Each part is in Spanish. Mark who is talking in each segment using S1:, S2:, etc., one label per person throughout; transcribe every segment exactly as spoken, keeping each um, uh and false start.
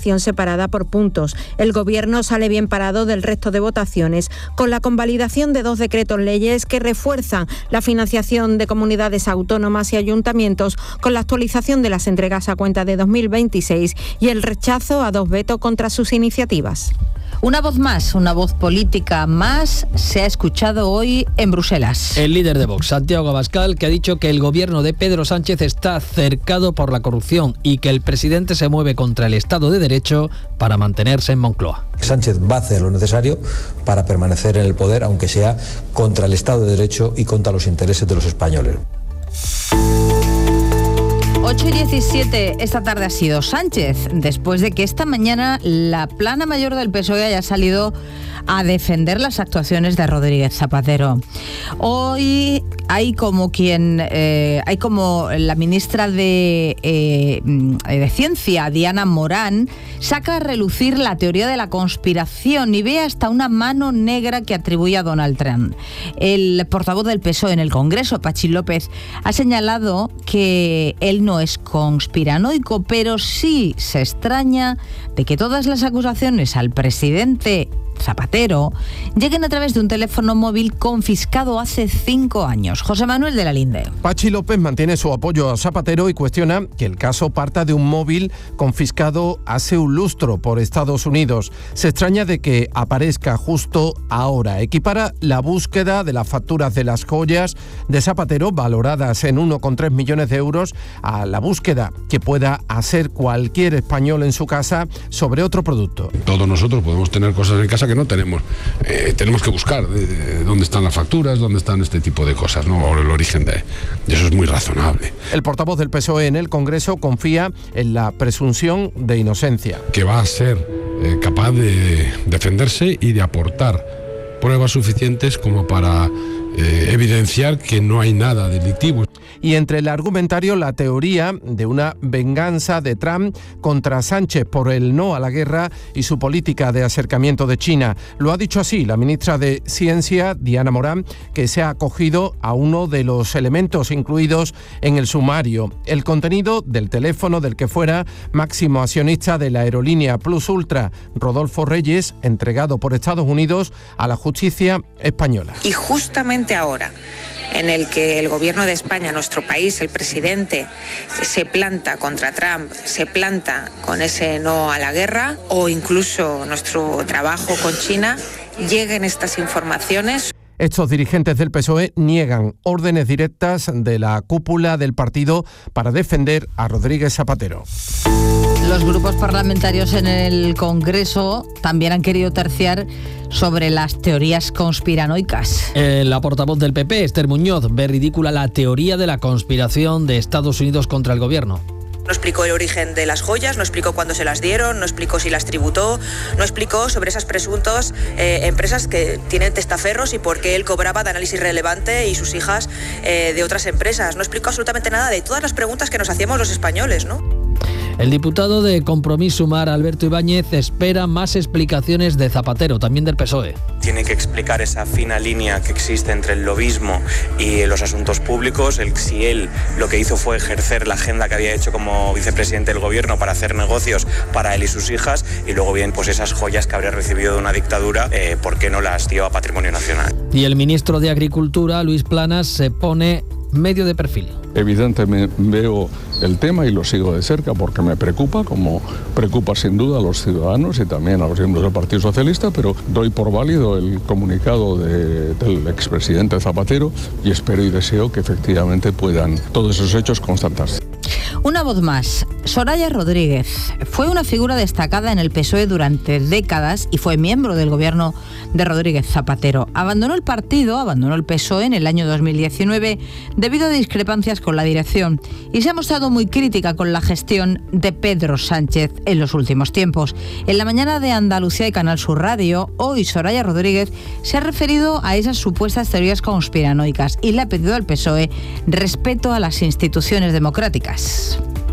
S1: votación separada por puntos. El Gobierno sale bien parado del resto de votaciones, con la convalidación de dos decretos leyes que refuerzan la financiación de comunidades autónomas y ayuntamientos con la actualización de las entregas a cuenta de dos mil veintiséis y el rechazo a dos vetos contra sus iniciativas.
S2: Una voz más, una voz política más, se ha escuchado hoy en Bruselas.
S3: El líder de Vox, Santiago Abascal, que ha dicho que el gobierno de Pedro Sánchez está cercado por la corrupción y que el presidente se mueve contra el Estado de Derecho para mantenerse en Moncloa.
S4: Sánchez va a hacer lo necesario para permanecer en el poder, aunque sea contra el Estado de Derecho y contra los intereses de los españoles.
S2: ocho y diecisiete, esta tarde ha sido Sánchez, después de que esta mañana la plana mayor del P S O E haya salido a defender las actuaciones de Rodríguez Zapatero. Hoy hay como quien, eh, hay como la ministra de, eh, de Ciencia, Diana Morán, saca a relucir la teoría de la conspiración y ve hasta una mano negra que atribuye a Donald Trump. El portavoz del P S O E en el Congreso, Pachi López, ha señalado que él no es conspiranoico, pero sí se extraña de que todas las acusaciones al presidente Zapatero lleguen a través de un teléfono móvil confiscado hace cinco años. José Manuel de la Linde.
S5: Pachi López mantiene su apoyo a Zapatero y cuestiona que el caso parta de un móvil confiscado hace un lustro por Estados Unidos. Se extraña de que aparezca justo ahora. Equipara la búsqueda de las facturas de las joyas de Zapatero, valoradas en uno coma tres millones de euros, a la búsqueda que pueda hacer cualquier español en su casa sobre otro producto.
S6: Todos nosotros podemos tener cosas en casa que no tenemos. Eh, tenemos que buscar eh, dónde están las facturas, dónde están este tipo de cosas, ¿no? O el origen de... Y eso es muy razonable.
S5: El portavoz del P S O E en el Congreso confía en la presunción de inocencia.
S6: Que va a ser eh, capaz de defenderse y de aportar pruebas suficientes como para eh, evidenciar que no hay nada delictivo.
S5: Y entre el argumentario, la teoría de una venganza de Trump contra Sánchez por el no a la guerra y su política de acercamiento de China. Lo ha dicho así la ministra de Ciencia, Diana Morán, que se ha acogido a uno de los elementos incluidos en el sumario: el contenido del teléfono del que fuera máximo accionista de la aerolínea Plus Ultra, Rodolfo Reyes, entregado por Estados Unidos a la justicia española.
S7: Y justamente ahora, en el que el gobierno de España, nuestro país, el presidente, se planta contra Trump, se planta con ese no a la guerra, o incluso nuestro trabajo con China, lleguen estas informaciones.
S5: Estos dirigentes del P S O E niegan órdenes directas de la cúpula del partido para defender a Rodríguez Zapatero.
S2: Los grupos parlamentarios en el Congreso también han querido terciar sobre las teorías conspiranoicas.
S3: Eh, la portavoz del P P, Esther Muñoz, ve ridícula la teoría de la conspiración de Estados Unidos contra el gobierno.
S8: No explicó el origen de las joyas, no explicó cuándo se las dieron, no explicó si las tributó, no explicó sobre esas presuntas eh, empresas que tienen testaferros y por qué él cobraba de análisis relevante y sus hijas eh, de otras empresas. No explicó absolutamente nada de todas las preguntas que nos hacíamos los españoles, ¿no?
S3: El diputado de Compromís Sumar, Alberto Ibáñez, espera más explicaciones de Zapatero, también del P S O E.
S9: Tiene que explicar esa fina línea que existe entre el lobismo y los asuntos públicos, el, si él lo que hizo fue ejercer la agenda que había hecho como vicepresidente del gobierno para hacer negocios para él y sus hijas, y luego bien, pues esas joyas que habría recibido de una dictadura, eh, ¿por qué no las dio a Patrimonio Nacional?
S3: Y el ministro de Agricultura, Luis Planas, se pone medio de perfil.
S10: Evidentemente veo el tema y lo sigo de cerca porque me preocupa, como preocupa sin duda a los ciudadanos y también a los miembros del Partido Socialista, pero doy por válido el comunicado de, del expresidente Zapatero y espero y deseo que efectivamente puedan todos esos hechos constatarse.
S2: Una voz más. Soraya Rodríguez fue una figura destacada en el P S O E durante décadas y fue miembro del gobierno de Rodríguez Zapatero. Abandonó el partido, abandonó el P S O E en el año dos mil diecinueve debido a discrepancias con la dirección y se ha mostrado muy crítica con la gestión de Pedro Sánchez en los últimos tiempos. En la mañana de Andalucía y Canal Sur Radio, hoy Soraya Rodríguez se ha referido a esas supuestas teorías conspiranoicas y le ha pedido al P S O E respeto a las instituciones democráticas.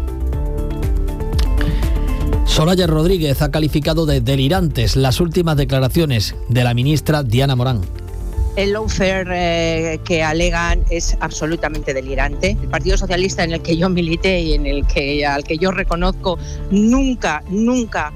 S3: Soraya Rodríguez ha calificado de delirantes las últimas declaraciones de la ministra Diana Morán.
S11: El lawfare eh, que alegan es absolutamente delirante. El Partido Socialista en el que yo milité y en el que al que yo reconozco nunca, nunca